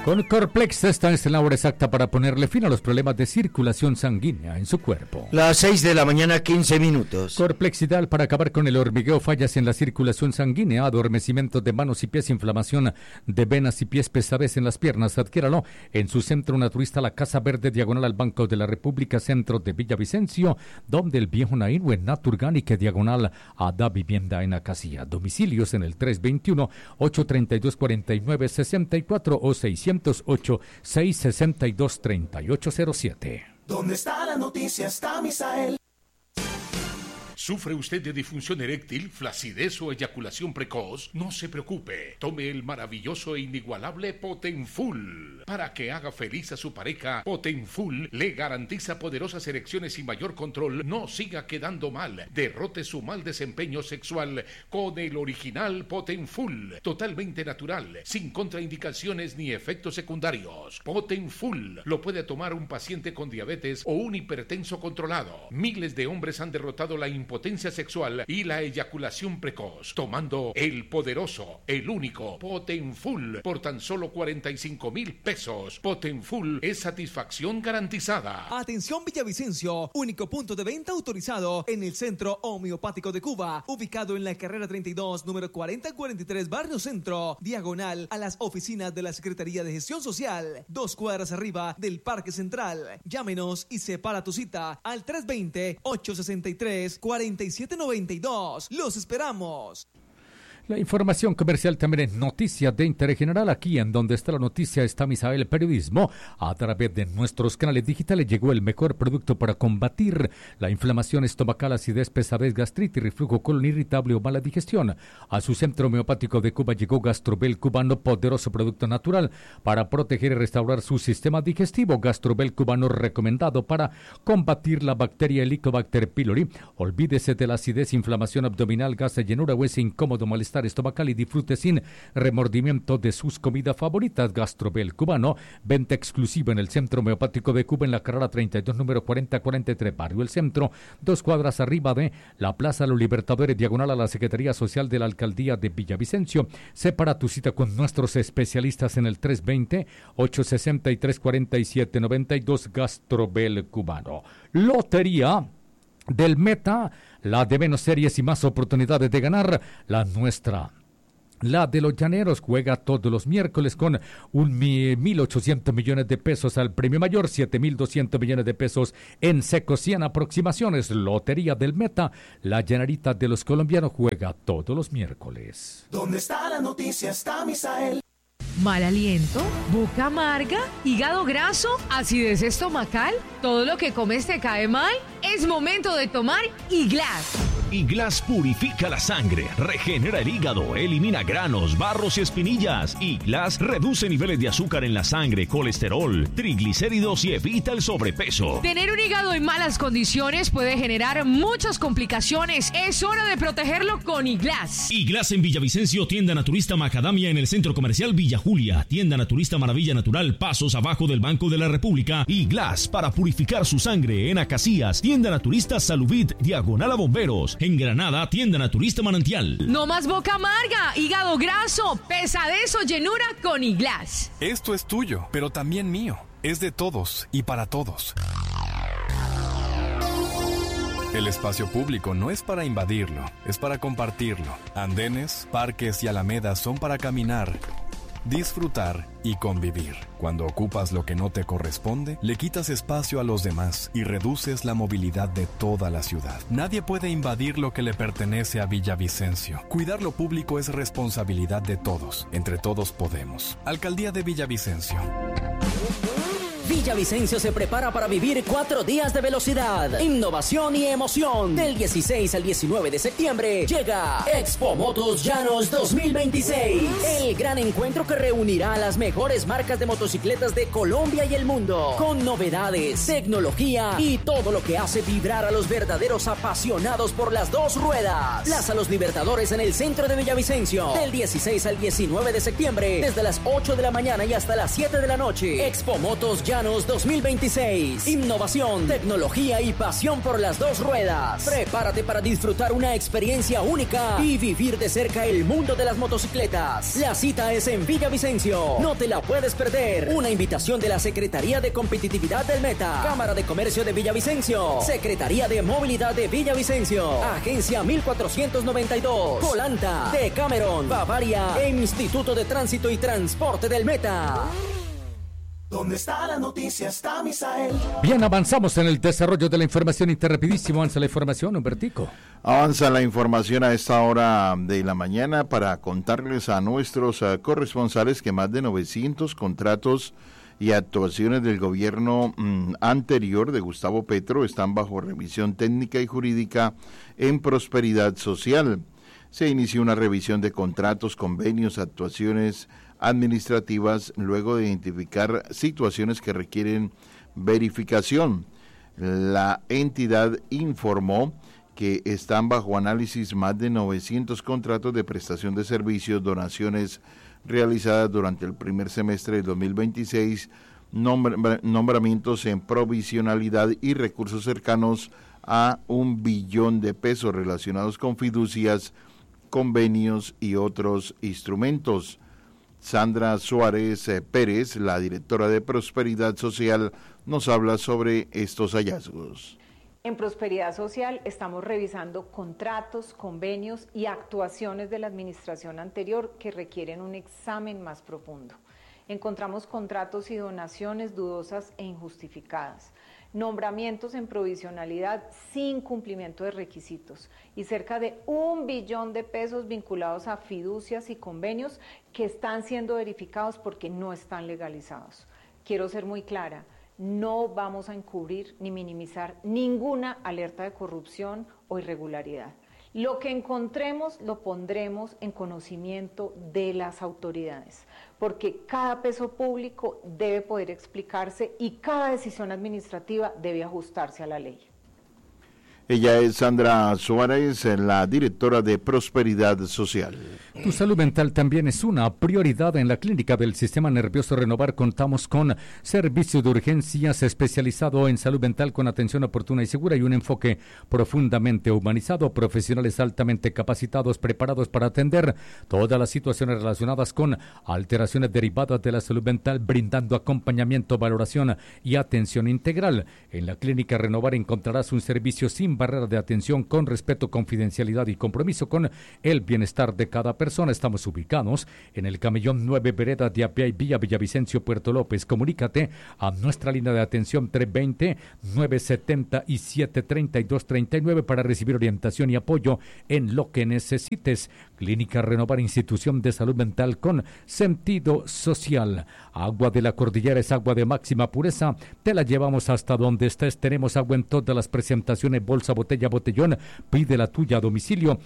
Con Corplex, esta es la hora exacta para ponerle fin a los problemas de circulación sanguínea en su cuerpo. Las 6 de la mañana, 15 minutos. Corplex ideal para acabar con el hormigueo, fallas en la circulación sanguínea, adormecimiento de manos y pies, inflamación de venas y pies, pesadez en las piernas. Adquiéralo en su centro naturista, la Casa Verde, diagonal al Banco de la República, centro de Villavicencio, donde el viejo Nairú en Naturgánica, diagonal a Da Vivienda en Acacía. Domicilios en el 321-832-4964 o 608-662-3807. ¿Dónde está la noticia? Está Misael. ¿Sufre usted de disfunción eréctil, flacidez o eyaculación precoz? No se preocupe. Tome el maravilloso e inigualable Potenfull. Para que haga feliz a su pareja, Potenfull le garantiza poderosas erecciones y mayor control. No siga quedando mal. Derrote su mal desempeño sexual con el original Potenfull. Totalmente natural, sin contraindicaciones ni efectos secundarios. Potenfull lo puede tomar un paciente con diabetes o un hipertenso controlado. Miles de hombres han derrotado la impotencia sexual y la eyaculación precoz, tomando el poderoso, el único Potenfull por tan solo 45,000 pesos. Potenfull es satisfacción garantizada. Atención Villavicencio, único punto de venta autorizado en el Centro Homeopático de Cuba, ubicado en la carrera 32, número 4043, Barrio Centro, diagonal a las oficinas de la Secretaría de Gestión Social, 2 cuadras arriba del Parque Central. Llámenos y separa tu cita al 320-863-4792. Los esperamos. La información comercial también es noticia de interés general. Aquí en Donde está la noticia está Misael Periodismo. A través de nuestros canales digitales llegó el mejor producto para combatir la inflamación estomacal, acidez, pesadez, gastritis, reflujo, colon irritable o mala digestión. A su centro homeopático de Cuba llegó Gastrobel Cubano, poderoso producto natural para proteger y restaurar su sistema digestivo. Gastrobel Cubano, recomendado para combatir la bacteria Helicobacter pylori. Olvídese de la acidez, inflamación abdominal, gas, llenura o ese incómodo malestar estomacal y disfrute sin remordimiento de sus comidas favoritas. Gastrobel Cubano, venta exclusiva en el Centro Homeopático de Cuba en la carrera 32, número 4043, Barrio El Centro, 2 cuadras arriba de la Plaza Los Libertadores, diagonal a la Secretaría Social de la Alcaldía de Villavicencio. Separa tu cita con nuestros especialistas en el 320-863-4792. Gastrobel Cubano. Lotería del Meta, la de menos series y más oportunidades de ganar, la nuestra. La de los Llaneros juega todos los miércoles con 1.800 millones de pesos al premio mayor, 7.200 millones de pesos en seco, 100 aproximaciones. Lotería del Meta, la Llanerita de los colombianos juega todos los miércoles. ¿Dónde está la noticia? Está Misael. Mal aliento, boca amarga, hígado graso, acidez estomacal, todo lo que comes te cae mal. Es momento de tomar Iglas. Iglas purifica la sangre, regenera el hígado, elimina granos, barros y espinillas. Iglas reduce niveles de azúcar en la sangre, colesterol, triglicéridos y evita el sobrepeso. Tener un hígado en malas condiciones puede generar muchas complicaciones. Es hora de protegerlo con Iglas. Iglas en Villavicencio, tienda naturista Macadamia en el Centro Comercial Villa Julia, tienda naturista Maravilla Natural, pasos abajo del Banco de la República. Iglas para purificar su sangre en Acacías, tienda naturista Salubit, diagonal a Bomberos. En Granada, tienda naturista Manantial. No más boca amarga, hígado graso, pesadez o llenura con Iglas. Esto es tuyo, pero también mío. Es de todos y para todos. El espacio público no es para invadirlo, es para compartirlo. Andenes, parques y alamedas son para caminar, disfrutar y convivir. Cuando ocupas lo que no te corresponde, le quitas espacio a los demás y reduces la movilidad de toda la ciudad. Nadie puede invadir lo que le pertenece a Villavicencio. Cuidar lo público es responsabilidad de todos. Entre todos podemos. Alcaldía de Villavicencio. Villavicencio se prepara para vivir 4 días de velocidad, innovación y emoción. Del 16 al 19 de septiembre llega Expo Motos Llanos 2026. El gran encuentro que reunirá a las mejores marcas de motocicletas de Colombia y el mundo. Con novedades, tecnología y todo lo que hace vibrar a los verdaderos apasionados por las 2 ruedas. Plaza Los Libertadores en el centro de Villavicencio. Del 16 al 19 de septiembre, desde las 8 de la mañana y hasta las 7 de la noche. Expo Motos Llanos Llanos 2026. Innovación, tecnología y pasión por las dos ruedas. Prepárate para disfrutar una experiencia única y vivir de cerca el mundo de las motocicletas. La cita es en Villavicencio. No te la puedes perder. Una invitación de la Secretaría de Competitividad del Meta, Cámara de Comercio de Villavicencio, Secretaría de Movilidad de Villavicencio, Agencia 1492, Colanta, Decameron, Bavaria e Instituto de Tránsito y Transporte del Meta. ¿Dónde está la noticia? Está Misael. Bien, avanzamos en el desarrollo de la información interrapidísimo. Avanza la información, Humbertico. Avanza la información a esta hora de la mañana para contarles a nuestros corresponsales que más de 900 contratos y actuaciones del gobierno anterior de Gustavo Petro están bajo revisión técnica y jurídica en Prosperidad Social. Se inició una revisión de contratos, convenios, actuaciones administrativas luego de identificar situaciones que requieren verificación. La entidad informó que están bajo análisis más de 900 contratos de prestación de servicios, donaciones realizadas durante el primer semestre de 2026, nombramientos en provisionalidad y recursos cercanos a $1 billón relacionados con fiducias, convenios y otros instrumentos. Sandra Suárez Pérez, la directora de Prosperidad Social, nos habla sobre estos hallazgos. En Prosperidad Social estamos revisando contratos, convenios y actuaciones de la administración anterior que requieren un examen más profundo. Encontramos contratos y donaciones dudosas e injustificadas, nombramientos en provisionalidad sin cumplimiento de requisitos y cerca de $1 billón vinculados a fiducias y convenios que están siendo verificados porque no están legalizados. Quiero ser muy clara. No vamos a encubrir ni minimizar ninguna alerta de corrupción o irregularidad. Lo que encontremos lo pondremos en conocimiento de las autoridades, porque cada peso público debe poder explicarse y cada decisión administrativa debe ajustarse a la ley. Ella es Sandra Suárez, la directora de Prosperidad Social. Tu salud mental también es una prioridad. En la Clínica del Sistema Nervioso Renovar contamos con servicio de urgencias especializado en salud mental con atención oportuna y segura y un enfoque profundamente humanizado, profesionales altamente capacitados, preparados para atender todas las situaciones relacionadas con alteraciones derivadas de la salud mental, brindando acompañamiento, valoración y atención integral. En la Clínica Renovar encontrarás un servicio sin barrera de atención, con respeto, confidencialidad y compromiso con el bienestar de cada persona. Estamos ubicados en el Camellón 9, Vereda de Apia y Villa Villavicencio, Puerto López. Comunícate a nuestra línea de atención 320-977-3239 para recibir orientación y apoyo en lo que necesites. Clínica Renovar, institución de salud mental con sentido social. Agua de la Cordillera es agua de máxima pureza. Te la llevamos hasta donde estés. Tenemos agua en todas las presentaciones, bolsa, botella, botellón. Pide la tuya a domicilio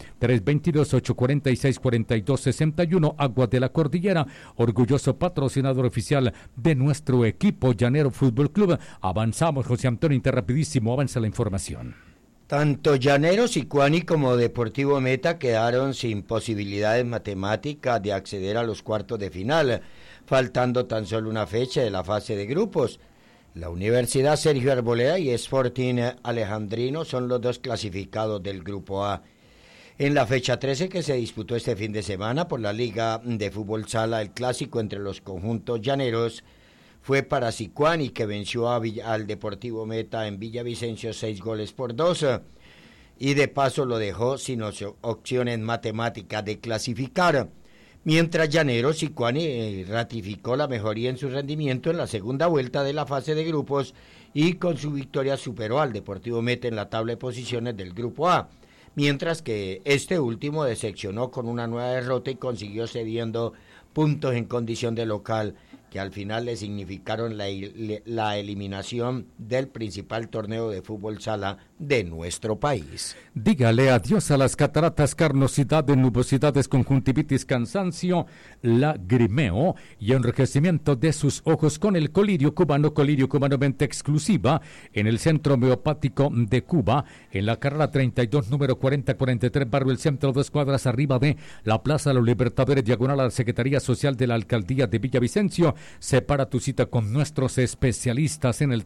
322-846-4261. Agua de la Cordillera, orgulloso patrocinador oficial de nuestro equipo Llanero Fútbol Club. Avanzamos, José Antonio, interrapidísimo, avanza la información. Tanto Llanero, Sicuani como Deportivo Meta quedaron sin posibilidades matemáticas de acceder a los cuartos de final, faltando tan solo una fecha de la fase de grupos. La Universidad Sergio Arboleda y Sporting Alejandrino son los dos clasificados del Grupo A. En la fecha 13 que se disputó este fin de semana por la Liga de Fútbol Sala, el clásico entre los conjuntos llaneros fue para Sicuani, que venció al Deportivo Meta en Villavicencio 6-2, y de paso lo dejó sin opciones matemáticas de clasificar. Mientras Llanero, Sicuani ratificó la mejoría en su rendimiento en la segunda vuelta de la fase de grupos y con su victoria superó al Deportivo Meta en la tabla de posiciones del Grupo A, mientras que este último decepcionó con una nueva derrota y consiguió cediendo puntos en condición de local, que al final le significaron la eliminación del principal torneo de fútbol sala de nuestro país. Dígale adiós a las cataratas, carnosidad, nubosidades, conjuntivitis, cansancio, lagrimeo y enrojecimiento de sus ojos con el colirio cubano venta exclusiva en el Centro Homeopático de Cuba, en la carrera 32, número 4043, barrio El Centro, 2 cuadras arriba de la Plaza de los Libertadores, diagonal a la Secretaría Social de la Alcaldía de Villavicencio. Separa tu cita con nuestros especialistas en el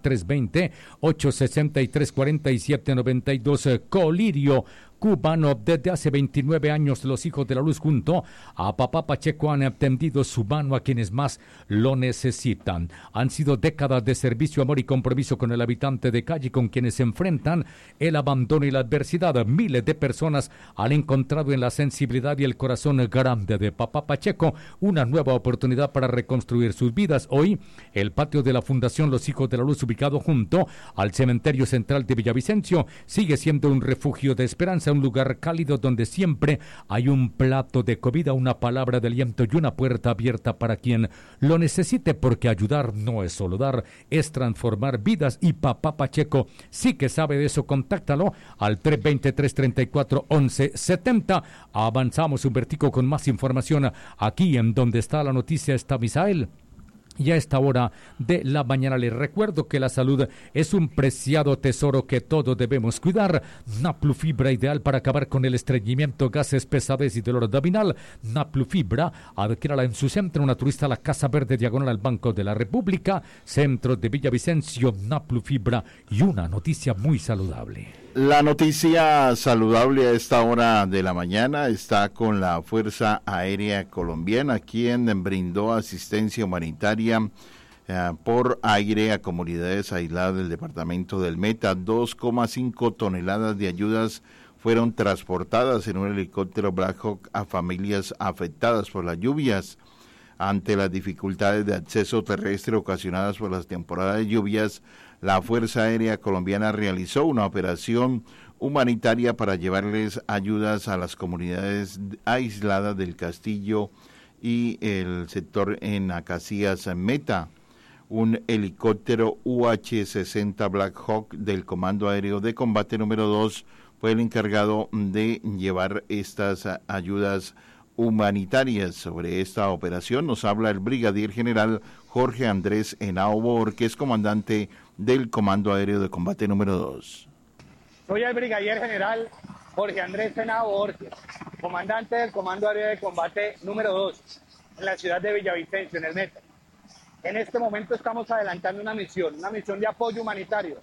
320-863-4792. Colirio Cubano, desde hace 29 años los hijos de la luz junto a Papá Pacheco han tendido su mano a quienes más lo necesitan. Han sido décadas de servicio, amor y compromiso con el habitante de calle, con quienes se enfrentan el abandono y la adversidad. Miles de personas han encontrado en la sensibilidad y el corazón grande de Papá Pacheco una nueva oportunidad para reconstruir sus vidas. Hoy, el patio de la Fundación Los Hijos de la Luz, ubicado junto al cementerio central de Villavicencio, sigue siendo un refugio de esperanza, un lugar cálido donde siempre hay un plato de comida, una palabra de aliento y una puerta abierta para quien lo necesite, porque ayudar no es solo dar, es transformar vidas, y Papá Pacheco sí que sabe de eso. Contáctalo al 320-334-1170. Avanzamos un vertico con más información aquí en Donde Está la Noticia. Está Misael. Y a esta hora de la mañana les recuerdo que la salud es un preciado tesoro que todos debemos cuidar. Naplufibra, ideal para acabar con el estreñimiento, gases, pesadez y dolor abdominal. Naplufibra, adquiérala en su centro naturista, la Casa Verde, diagonal al Banco de la República, centro de Villavicencio. Naplufibra, y una noticia muy saludable. La noticia saludable a esta hora de la mañana está con la Fuerza Aérea Colombiana, quien brindó asistencia humanitaria por aire a comunidades aisladas del departamento del Meta. 2,5 toneladas de ayudas fueron transportadas en un helicóptero Black Hawk a familias afectadas por las lluvias. Ante las dificultades de acceso terrestre ocasionadas por las temporadas de lluvias, la Fuerza Aérea Colombiana realizó una operación humanitaria para llevarles ayudas a las comunidades aisladas del Castillo y el sector en Acacias Meta. Un helicóptero UH-60 Black Hawk del Comando Aéreo de Combate número 2 fue el encargado de llevar estas ayudas humanitarias. Sobre esta operación nos habla el brigadier general Jorge Andrés Henao Borges, comandante del Comando Aéreo de Combate número 2. Soy el brigadier general Jorge Andrés Henao Borges, comandante del Comando Aéreo de Combate número 2 en la ciudad de Villavicencio, en el Meta. En este momento estamos adelantando una misión de apoyo humanitario.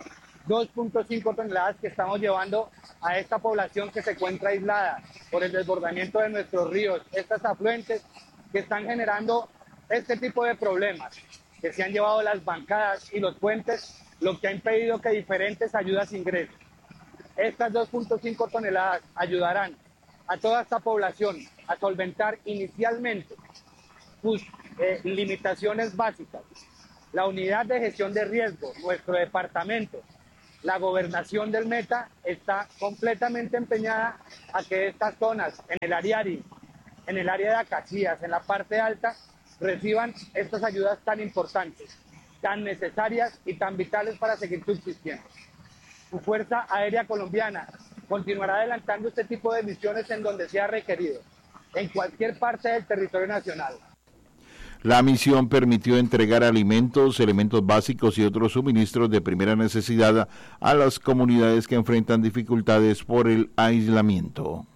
2.5 toneladas que estamos llevando a esta población que se encuentra aislada por el desbordamiento de nuestros ríos, estas afluentes que están generando este tipo de problemas, que se han llevado las bancadas y los puentes, lo que ha impedido que diferentes ayudas ingresen. Estas 2.5 toneladas ayudarán a toda esta población a solventar inicialmente sus limitaciones básicas. La unidad de gestión de riesgo, nuestro departamento, la gobernación del Meta está completamente empeñada a que estas zonas en el área de Acacias, en la parte alta, reciban estas ayudas tan importantes, tan necesarias y tan vitales para seguir subsistiendo. Su Fuerza Aérea Colombiana continuará adelantando este tipo de misiones en donde sea requerido, en cualquier parte del territorio nacional. La misión permitió entregar alimentos, elementos básicos y otros suministros de primera necesidad a las comunidades que enfrentan dificultades por el aislamiento.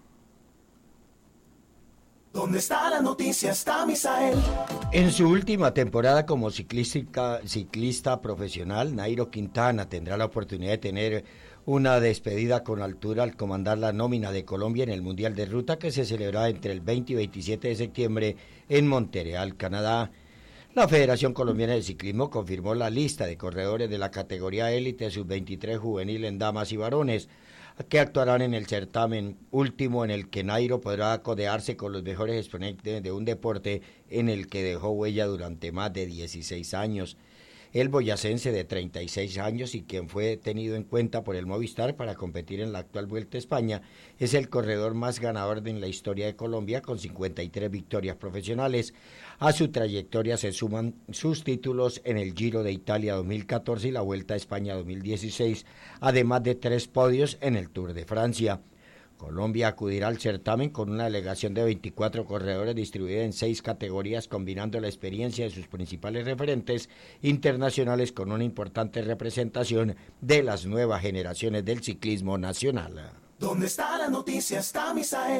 ¿Dónde está la noticia? Está Misael. En su última temporada como ciclista profesional, Nairo Quintana tendrá la oportunidad de tener una despedida con altura al comandar la nómina de Colombia en el Mundial de Ruta, que se celebrará entre el 20 y 27 de septiembre en Montreal, Canadá. La Federación Colombiana de Ciclismo confirmó la lista de corredores de la categoría élite sub-23 juvenil en damas y varones, que actuarán en el certamen último, en el que Nairo podrá codearse con los mejores exponentes de un deporte en el que dejó huella durante más de 16 años. El boyacense de 36 años y quien fue tenido en cuenta por el Movistar para competir en la actual Vuelta a España, es el corredor más ganador en la historia de Colombia, con 53 victorias profesionales. A su trayectoria se suman sus títulos en el Giro de Italia 2014 y la Vuelta a España 2016, además de 3 podios en el Tour de Francia. Colombia acudirá al certamen con una delegación de 24 corredores distribuida en 6 categorías, combinando la experiencia de sus principales referentes internacionales con una importante representación de las nuevas generaciones del ciclismo nacional. ¿Dónde está la noticia? Está Misael.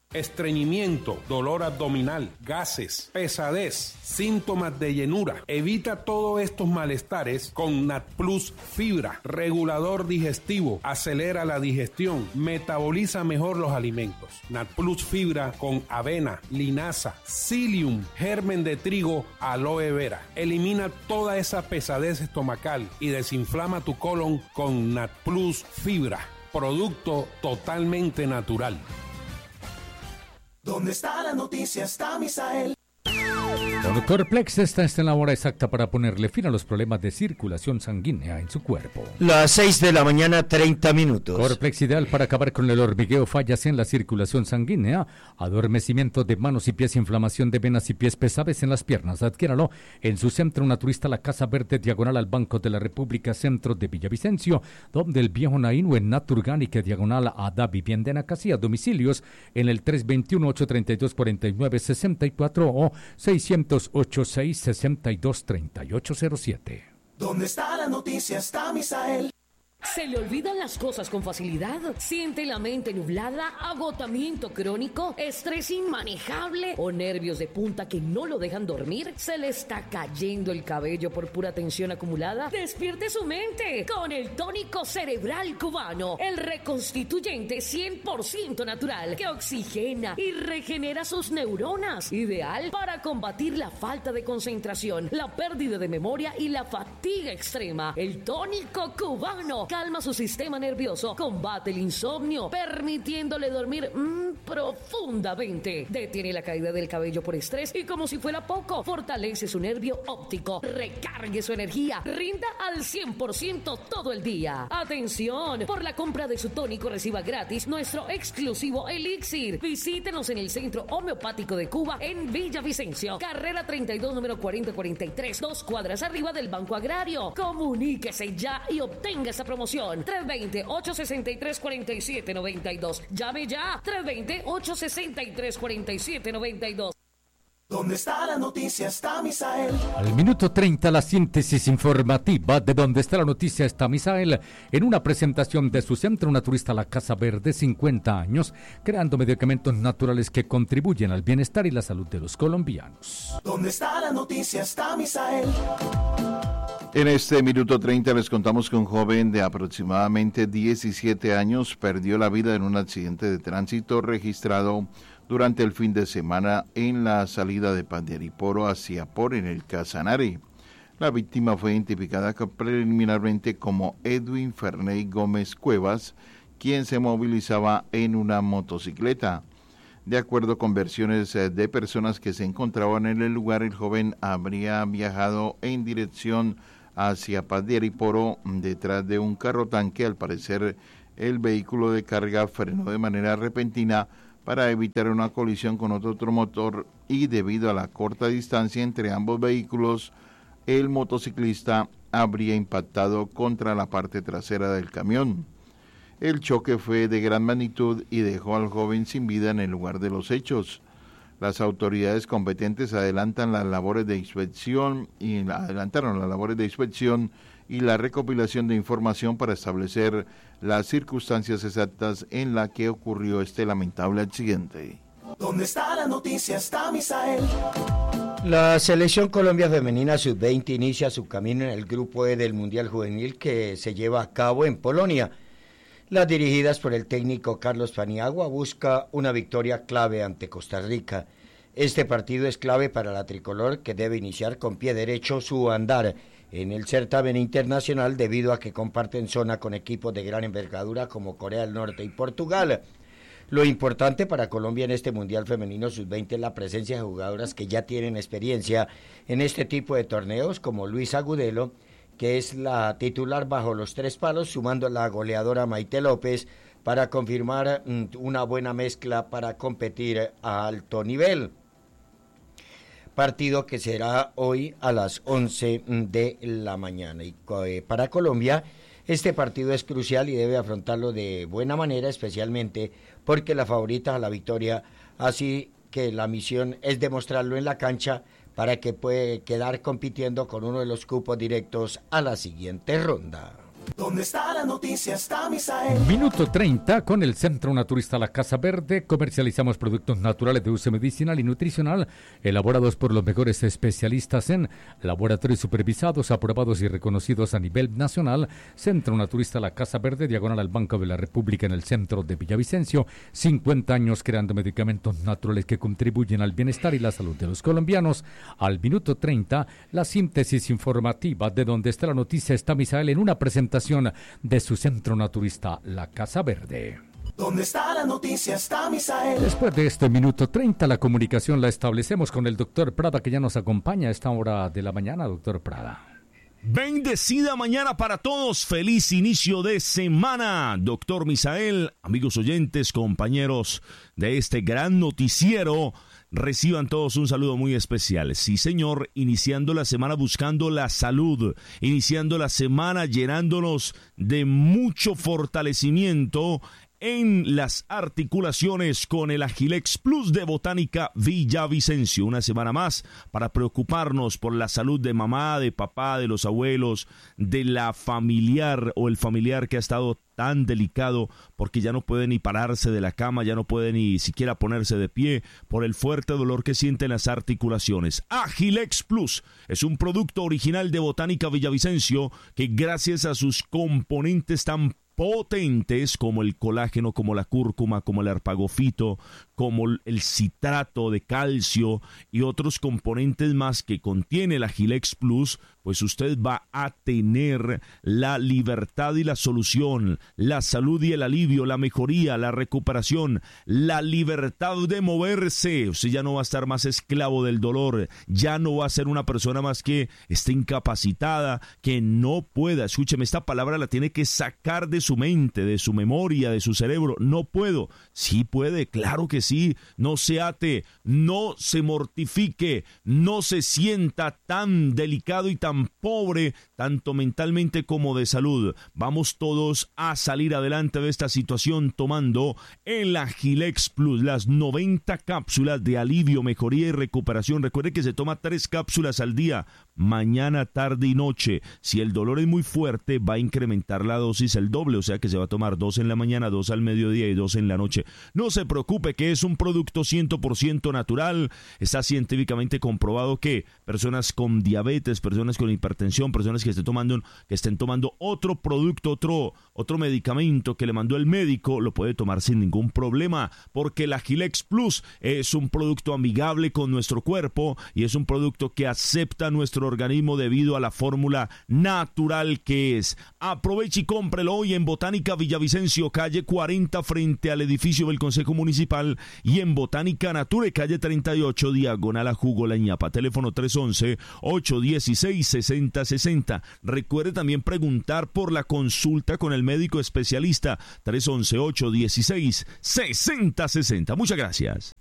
estreñimiento, dolor abdominal, gases, pesadez, síntomas de llenura. Evita todos estos malestares con NatPlus Fibra, regulador digestivo, acelera la digestión, metaboliza mejor los alimentos. NatPlus Fibra con avena, linaza, psyllium, germen de trigo, aloe vera. Elimina toda esa pesadez estomacal y desinflama tu colon con NatPlus Fibra, producto totalmente natural. ¿Dónde está la noticia? Está Misael. Corplex está en la hora exacta para ponerle fin a los problemas de circulación sanguínea en su cuerpo. Las 6 de la mañana, 30 minutos. Corplex ideal para acabar con el hormigueo, fallas en la circulación sanguínea, adormecimiento de manos y pies, inflamación de venas y pies, pesadez en las piernas. Adquiéralo en su centro naturista La Casa Verde, diagonal al Banco de la República, centro de Villavicencio, donde el viejo Naín, o en Naturgánica, diagonal a Da Vivienda en Acasía. Domicilios en el 321-832-4964 o 600-86-62-3807. ¿Dónde está la noticia? Está Misael. ¿Se le olvidan las cosas con facilidad? ¿Siente la mente nublada, agotamiento crónico, estrés inmanejable o nervios de punta que no lo dejan dormir? ¿Se le está cayendo el cabello por pura tensión acumulada? ¡Despierte su mente con el tónico cerebral cubano! El reconstituyente 100% natural que oxigena y regenera sus neuronas. Ideal para combatir la falta de concentración, la pérdida de memoria y la fatiga extrema. El tónico cubano calma su sistema nervioso, combate el insomnio, permitiéndole dormir profundamente. Detiene la caída del cabello por estrés y, como si fuera poco, fortalece su nervio óptico. Recargue su energía, rinda al 100% todo el día. ¡Atención! Por la compra de su tónico reciba gratis nuestro exclusivo elixir. Visítenos en el Centro Homeopático de Cuba en Villavicencio, carrera 32, número 4043, 2 cuadras arriba del Banco Agrario. Comuníquese ya y obtenga esa promoción. 320-863-4792. Llame ya. 320-863-4792. ¿Dónde está la noticia? Está Misael. Al minuto 30, la síntesis informativa de Donde está la noticia está Misael, en una presentación de su centro naturista La Casa Verde, 50 años, creando medicamentos naturales que contribuyen al bienestar y la salud de los colombianos. ¿Dónde está la noticia? Está Misael. En este minuto 30 les contamos que un joven de aproximadamente 17 años perdió la vida en un accidente de tránsito registrado durante el fin de semana en la salida de Pandiariporo hacia Por en el Casanare. La víctima fue identificada preliminarmente como Edwin Ferney Gómez Cuevas, quien se movilizaba en una motocicleta. De acuerdo con versiones de personas que se encontraban en el lugar, el joven habría viajado en dirección hacia Pandiariporo detrás de un carro tanque. Al parecer, el vehículo de carga frenó de manera repentina para evitar una colisión con otro motor y, debido a la corta distancia entre ambos vehículos, el motociclista habría impactado contra la parte trasera del camión. El choque fue de gran magnitud y dejó al joven sin vida en el lugar de los hechos. Las autoridades competentes adelantaron las labores de inspección y la recopilación de información para establecer las circunstancias exactas en las que ocurrió este lamentable accidente. ¿Dónde está la noticia? Está Misael. La Selección Colombia Femenina Sub-20 inicia su camino en el Grupo E del Mundial Juvenil que se lleva a cabo en Polonia. Las dirigidas por el técnico Carlos Paniagua busca una victoria clave ante Costa Rica. Este partido es clave para la tricolor, que debe iniciar con pie derecho su andar en el certamen internacional debido a que comparten zona con equipos de gran envergadura como Corea del Norte y Portugal. Lo importante para Colombia en este Mundial Femenino Sub-20 es la presencia de jugadoras que ya tienen experiencia en este tipo de torneos, como Luisa Agudelo, que es la titular bajo los 3 palos, sumando a la goleadora Maite López, para confirmar una buena mezcla para competir a alto nivel. Partido que será hoy a las 11 de la mañana. Y para Colombia, este partido es crucial y debe afrontarlo de buena manera, especialmente porque la favorita a la victoria, así que la misión es demostrarlo en la cancha para que pueda quedar compitiendo con uno de los cupos directos a la siguiente ronda. Donde está la noticia está Misael. Minuto 30 con el Centro Naturista La Casa Verde. Comercializamos productos naturales de uso medicinal y nutricional elaborados por los mejores especialistas en laboratorios supervisados, aprobados y reconocidos a nivel nacional. Centro Naturista La Casa Verde, diagonal al Banco de la República en el centro de Villavicencio. 50 años creando medicamentos naturales que contribuyen al bienestar y la salud de los colombianos. Al minuto 30, la síntesis informativa de donde está la noticia está Misael en una presentación de su Centro Naturista La Casa Verde. Donde está la noticia está Misael. Después de este minuto 30, la comunicación la establecemos con el doctor Prada, que ya nos acompaña a esta hora de la mañana. Doctor Prada. Bendecida mañana para todos, feliz inicio de semana, doctor Misael, amigos oyentes, compañeros de este gran noticiero. Reciban todos un saludo muy especial. Sí, señor, iniciando la semana buscando la salud, iniciando la semana llenándonos de mucho fortalecimiento en las articulaciones con el Agilex Plus de Botánica Villavicencio. Una semana más para preocuparnos por la salud de mamá, de papá, de los abuelos, de la familiar o el familiar que ha estado tan delicado porque ya no puede ni pararse de la cama, ya no puede ni siquiera ponerse de pie por el fuerte dolor que siente en las articulaciones. Agilex Plus es un producto original de Botánica Villavicencio que gracias a sus componentes tan potentes como el colágeno, como la cúrcuma, como el arpagofito, como el citrato de calcio y otros componentes más que contiene el Agilex Plus, pues usted va a tener la libertad y la solución, la salud y el alivio, la mejoría, la recuperación, la libertad de moverse. Usted ya no va a estar más esclavo del dolor, ya no va a ser una persona más que esté incapacitada, que no pueda. Escúcheme, esta palabra la tiene que sacar de su mente, de su memoria, de su cerebro. No puedo. Sí puede, claro que sí. No se ate, no se mortifique, no se sienta tan delicado y tan pobre, tanto mentalmente como de salud. Vamos todos a salir adelante de esta situación tomando el Agilex Plus, las 90 cápsulas de alivio, mejoría y recuperación. Recuerde que se toma 3 cápsulas al día, mañana, tarde y noche. Si el dolor es muy fuerte, va a incrementar la dosis el doble, o sea que se va a tomar 2 en la mañana, 2 al mediodía y 2 en la noche. No se preocupe, que es un producto 100% natural. Está científicamente comprobado que personas con diabetes, personas con hipertensión, personas que estén tomando otro producto, otro medicamento que le mandó el médico, lo puede tomar sin ningún problema, porque el Agilex Plus es un producto amigable con nuestro cuerpo y es un producto que acepta nuestro organismo debido a la fórmula natural que es. Aproveche y cómprelo hoy en Botánica Villavicencio, calle 40 frente al edificio del Consejo Municipal, y en Botánica Nature, calle 38, diagonal a Jugo La Ñapa. Teléfono 311-816-6060. Recuerde también preguntar por la consulta con el médico especialista. 311-816-6060. Muchas gracias.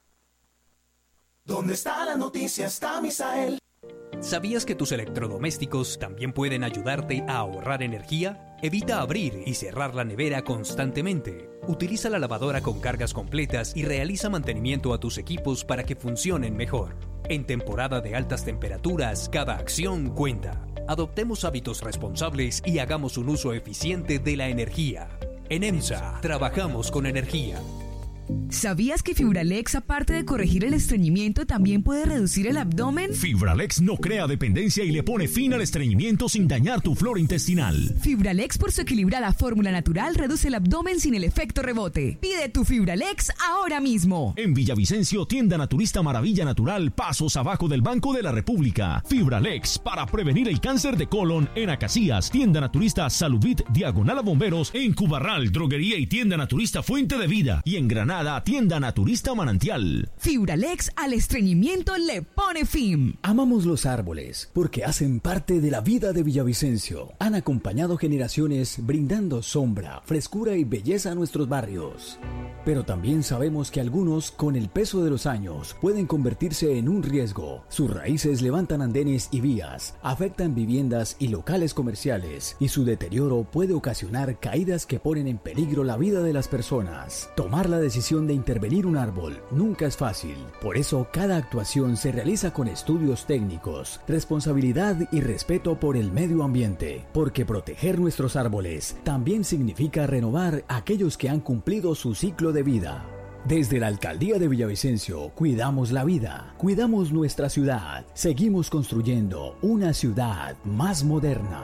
Donde está la noticia está Misael. ¿Sabías que tus electrodomésticos también pueden ayudarte a ahorrar energía? Evita abrir y cerrar la nevera constantemente. Utiliza la lavadora con cargas completas y realiza mantenimiento a tus equipos para que funcionen mejor. En temporada de altas temperaturas, cada acción cuenta. Adoptemos hábitos responsables y hagamos un uso eficiente de la energía. En EMSA, trabajamos con energía. ¿Sabías que Fibralex, aparte de corregir el estreñimiento, también puede reducir el abdomen? Fibralex no crea dependencia y le pone fin al estreñimiento sin dañar tu flora intestinal. Fibralex, por su equilibrada fórmula natural, reduce el abdomen sin el efecto rebote. Pide tu Fibralex ahora mismo. En Villavicencio, tienda naturista Maravilla Natural, pasos abajo del Banco de la República. Fibralex, para prevenir el cáncer de colon. En Acacías, tienda naturista Salubit, diagonal a Bomberos. En Cubarral, droguería y tienda naturista Fuente de Vida. Y en Granada, tienda naturista Manantial. Fibralex al estreñimiento le pone fin. Amamos los árboles porque hacen parte de la vida de Villavicencio. Han acompañado generaciones brindando sombra, frescura y belleza a nuestros barrios. Pero también sabemos que algunos, con el peso de los años, pueden convertirse en un riesgo. Sus raíces levantan andenes y vías, afectan viviendas y locales comerciales, y su deterioro puede ocasionar caídas que ponen en peligro la vida de las personas. Tomar la decisión decisión de intervenir un árbol nunca es fácil. Por eso, cada actuación se realiza con estudios técnicos, responsabilidad y respeto por el medio ambiente. Porque proteger nuestros árboles también significa renovar aquellos que han cumplido su ciclo de vida. Desde la Alcaldía de Villavicencio, cuidamos la vida, cuidamos nuestra ciudad, seguimos construyendo una ciudad más moderna.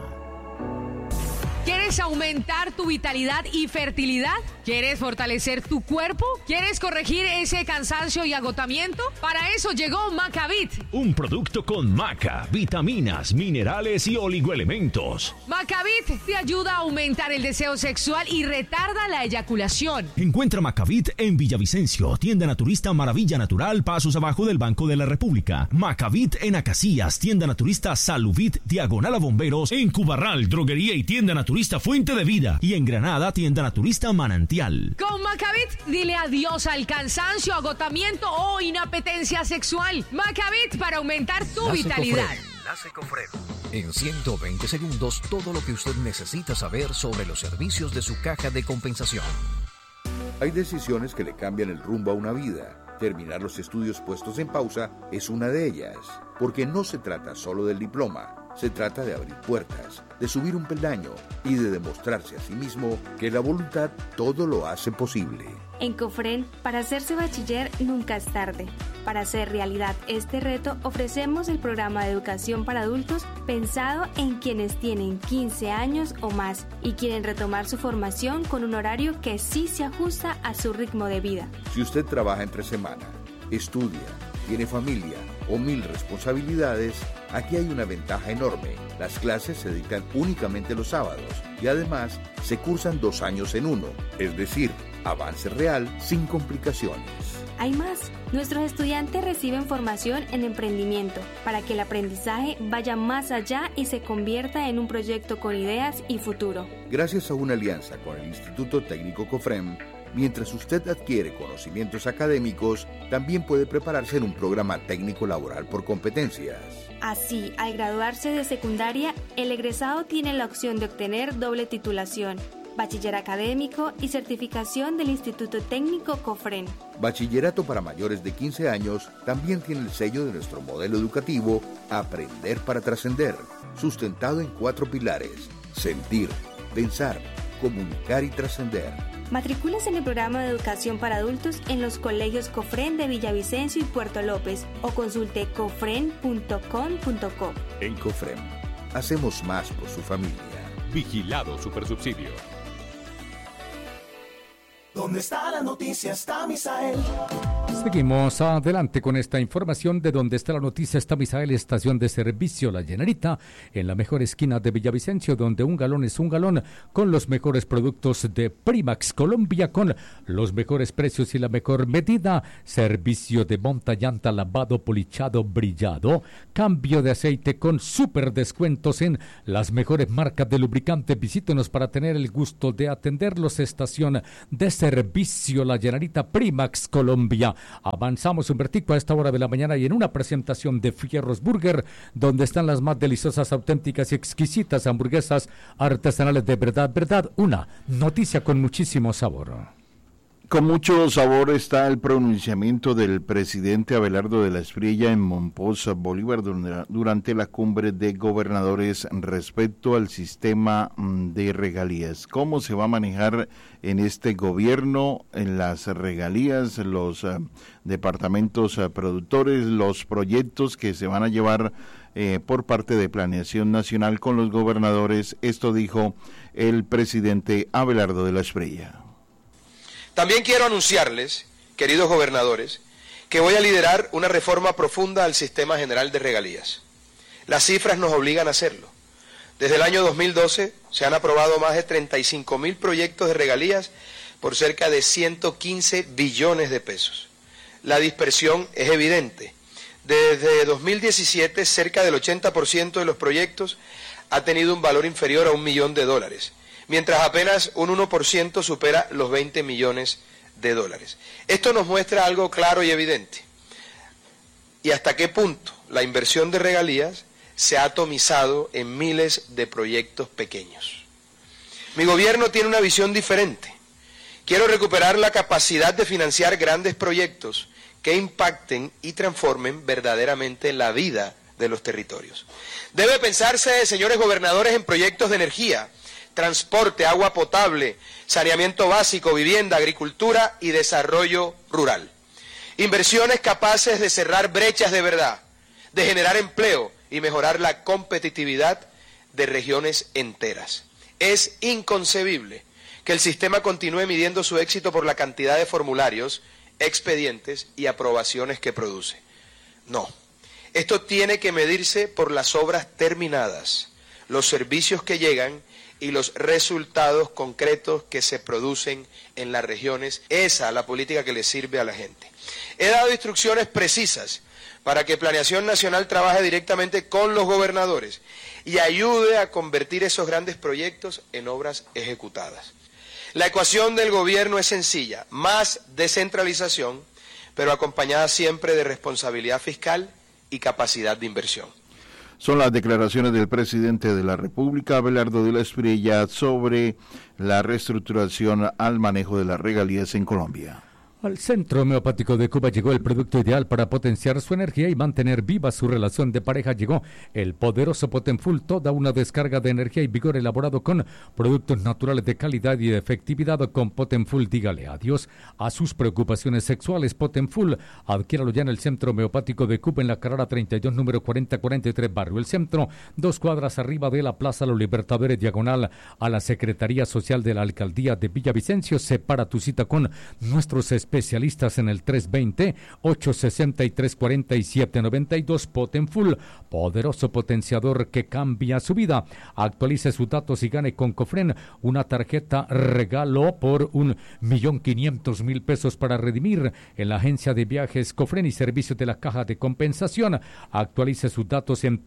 ¿Quieres aumentar tu vitalidad y fertilidad? ¿Quieres fortalecer tu cuerpo? ¿Quieres corregir ese cansancio y agotamiento? Para eso llegó Macavit. Un producto con maca, vitaminas, minerales y oligoelementos. Macavit te ayuda a aumentar el deseo sexual y retarda la eyaculación. Encuentra Macavit en Villavicencio, tienda naturista Maravilla Natural, pasos abajo del Banco de la República. Macavit en Acacias, tienda naturista Saluvit, diagonal a Bomberos. En Cubarral, droguería y tienda naturista Fuente de Vida. Y en Granada, tienda naturista Manantial. Con Macavit, dile adiós al cansancio, agotamiento o inapetencia sexual. Macavit para aumentar tu vitalidad. Enlace Cofrem. En 120 segundos, todo lo que usted necesita saber sobre los servicios de su caja de compensación. Hay decisiones que le cambian el rumbo a una vida. Terminar los estudios puestos en pausa es una de ellas, porque no se trata solo del diploma. Se trata de abrir puertas, de subir un peldaño y de demostrarse a sí mismo que la voluntad todo lo hace posible. En Cofren, para hacerse bachiller nunca es tarde. Para hacer realidad este reto, ofrecemos el programa de educación para adultos pensado en quienes tienen 15 años o más y quieren retomar su formación con un horario que sí se ajusta a su ritmo de vida. Si usted trabaja entre semana, estudia, tiene familia o 1000 responsabilidades, aquí hay una ventaja enorme. Las clases se dictan únicamente los sábados y además se cursan 2 años en uno, es decir, avance real sin complicaciones. Hay más. Nuestros estudiantes reciben formación en emprendimiento para que el aprendizaje vaya más allá y se convierta en un proyecto con ideas y futuro. Gracias a una alianza con el Instituto Técnico Cofrem, mientras usted adquiere conocimientos académicos, también puede prepararse en un programa técnico laboral por competencias. Así, al graduarse de secundaria, el egresado tiene la opción de obtener doble titulación, bachiller académico y certificación del Instituto Técnico Cofrem. Bachillerato para mayores de 15 años también tiene el sello de nuestro modelo educativo Aprender para Trascender, sustentado en 4 pilares: sentir, pensar, comunicar y trascender. Matricúlese en el programa de educación para adultos en los colegios Cofrem de Villavicencio y Puerto López o consulte cofrem.com.co. En Cofrem, hacemos más por su familia. Vigilado Supersubsidio. ¿Dónde está la noticia? Está Misael. Seguimos adelante con esta información de Donde está la noticia. Está Misael, estación de servicio La Llanerita, en la mejor esquina de Villavicencio, donde un galón es un galón, con los mejores productos de Primax Colombia, con los mejores precios y la mejor medida. Servicio de monta, llanta, lavado, polichado, brillado, cambio de aceite con super descuentos en las mejores marcas de lubricante. Visítenos para tener el gusto de atenderlos. Estación de servicio La Llanerita, Primax Colombia. Avanzamos un vertico a esta hora de la mañana y en una presentación de Fierros Burger, donde están las más deliciosas, auténticas y exquisitas hamburguesas artesanales de verdad, una noticia con muchísimo sabor. Con mucho sabor está el pronunciamiento del presidente Abelardo de la Espriella en Mompox, Bolívar, durante la cumbre de gobernadores respecto al sistema de regalías. ¿Cómo se va a manejar en este gobierno en las regalías, los departamentos productores, los proyectos que se van a llevar por parte de Planeación Nacional con los gobernadores? Esto dijo el presidente Abelardo de la Espriella. También quiero anunciarles, queridos gobernadores, que voy a liderar una reforma profunda al sistema general de regalías. Las cifras nos obligan a hacerlo. Desde el año 2012 se han aprobado más de 35.000 proyectos de regalías por cerca de 115 billones de pesos. La dispersión es evidente. Desde 2017, cerca del 80% de los proyectos ha tenido un valor inferior a $1 millón, mientras apenas un 1% supera los 20 millones de dólares. Esto nos muestra algo claro y evidente. Y hasta qué punto la inversión de regalías se ha atomizado en miles de proyectos pequeños. Mi gobierno tiene una visión diferente. Quiero recuperar la capacidad de financiar grandes proyectos que impacten y transformen verdaderamente la vida de los territorios. Debe pensarse, señores gobernadores, en proyectos de energía, transporte, agua potable, saneamiento básico, vivienda, agricultura y desarrollo rural. Inversiones capaces de cerrar brechas de verdad, de generar empleo y mejorar la competitividad de regiones enteras. Es inconcebible que el sistema continúe midiendo su éxito por la cantidad de formularios, expedientes y aprobaciones que produce. No, esto tiene que medirse por las obras terminadas, los servicios que llegan y los resultados concretos que se producen en las regiones. Esa es la política que le sirve a la gente. He dado instrucciones precisas para que Planeación Nacional trabaje directamente con los gobernadores y ayude a convertir esos grandes proyectos en obras ejecutadas. La ecuación del gobierno es sencilla, más descentralización, pero acompañada siempre de responsabilidad fiscal y capacidad de inversión. Son las declaraciones del presidente de la República, Abelardo de la Espriella, sobre la reestructuración al manejo de las regalías en Colombia. Al Centro Homeopático de Cuba llegó el producto ideal para potenciar su energía y mantener viva su relación de pareja. Llegó el poderoso Potenfull, toda una descarga de energía y vigor elaborado con productos naturales de calidad y de efectividad. Con Potenfull, dígale adiós a sus preocupaciones sexuales. Potenfull, adquiéralo ya en el Centro Homeopático de Cuba, en la carrera 32, número 4043, Barrio El Centro, 2 cuadras arriba de la Plaza Los Libertadores, diagonal a la Secretaría Social de la Alcaldía de Villavicencio. Separa tu cita con nuestros especialistas en el 320-863-4792. Potenfull, poderoso potenciador que cambia su vida. Actualice sus datos y gane con Cofren una tarjeta regalo por 1.500.000 pesos para redimir en la agencia de viajes Cofren y servicios de la Caja de Compensación. Actualice sus datos en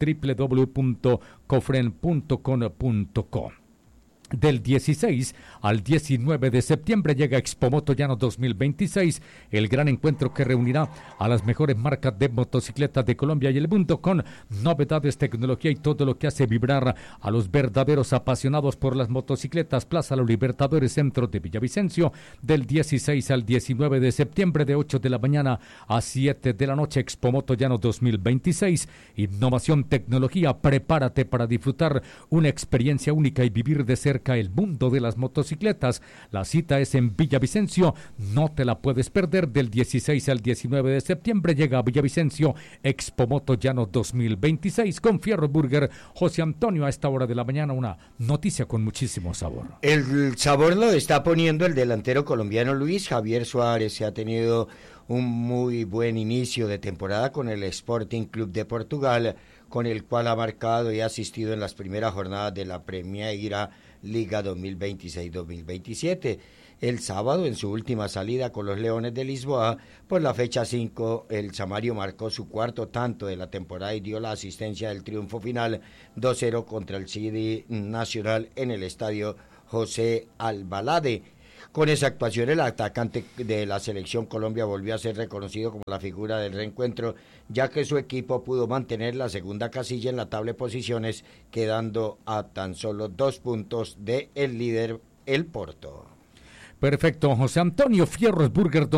www.cofren.com.co. Del 16 al 19 de septiembre llega Expomoto Llano 2026, el gran encuentro que reunirá a las mejores marcas de motocicletas de Colombia y el mundo, con novedades, tecnología y todo lo que hace vibrar a los verdaderos apasionados por las motocicletas. Plaza Los Libertadores, centro de Villavicencio, del 16 al 19 de septiembre, de 8 de la mañana a 7 de la noche. Expomoto Llano 2026, innovación, tecnología. Prepárate para disfrutar una experiencia única y vivir de cerca el mundo de las motocicletas. La cita es en Villavicencio, no te la puedes perder. Del 16 al 19 de septiembre llega a Villavicencio Expomoto Llano 2026 con Fierro Burger. José Antonio, a esta hora de la mañana, una noticia con muchísimo sabor. El sabor lo está poniendo el delantero colombiano Luis Javier Suárez. Se ha tenido un muy buen inicio de temporada con el Sporting Club de Portugal, con el cual ha marcado y ha asistido en las primeras jornadas de la Primeira Liga 2026-2027. El sábado, en su última salida con los Leones de Lisboa, por la fecha 5, el Samario marcó su cuarto tanto de la temporada y dio la asistencia del triunfo final 2-0 contra el CD Nacional en el estadio José Albalade. Con esa actuación, el atacante de la selección Colombia volvió a ser reconocido como la figura del reencuentro, ya que su equipo pudo mantener la segunda casilla en la tabla de posiciones, quedando a tan solo 2 puntos de el líder, el Porto. Perfecto, José Antonio. Fierro Burger,